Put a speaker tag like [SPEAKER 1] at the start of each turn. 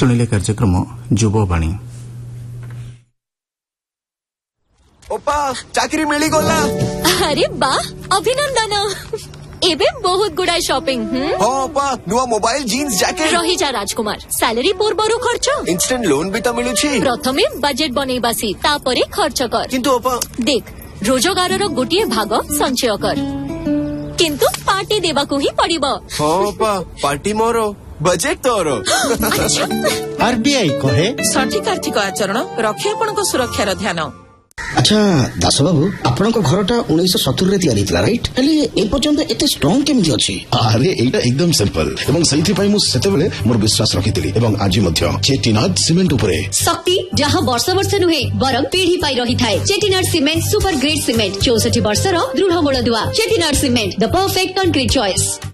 [SPEAKER 1] सुनिले कार्यक्रम युववाणी।
[SPEAKER 2] ओपा चाकरी मिली गला।
[SPEAKER 3] अरे बा अभिनंदन। एबे बहुत गुडा शॉपिंग।
[SPEAKER 2] हां ओपा नुआ मोबाइल जीन्स जैकेट
[SPEAKER 3] रही जा राजकुमार सैलरी पूर्वरु खर्च
[SPEAKER 2] इंस्टेंट लोन भी तो मिलुछि।
[SPEAKER 3] प्रथमे बजेट बनेबासी तापरे खर्च कर।
[SPEAKER 2] किंतु ओपा
[SPEAKER 3] देख रोजगारर गोटिए भाग संचय कर किंतु पार्टी देबाकू ही पड़िबो।
[SPEAKER 2] हां ओपा पार्टी मोरो बजेट तोरो।
[SPEAKER 3] अच्छा
[SPEAKER 4] आरबीआई कहे
[SPEAKER 5] सठिक आर्थिक आचरण रखे आपनको सुरक्षार ध्यान।
[SPEAKER 4] अच्छा दास बाबू आपनक घरटा 1970 रे तयारी थिला राइट हेले ए पर्यंत एते स्ट्रांग केमि अछि?
[SPEAKER 6] अरे एटा एकदम सिंपल एवं सही पई मु सेतेबेले मोर विश्वास रखितिली एवं आज मध्य चेटीनाद सीमेंट उपरे
[SPEAKER 7] शक्ति जहां वर्ष वर्ष नुहे बरम पीढ़ी पाई रही थाए। Chettinad cement super grade cement 64 वर्षर दृढ़ मूलदुआ। Chettinad cement the perfect concrete choice.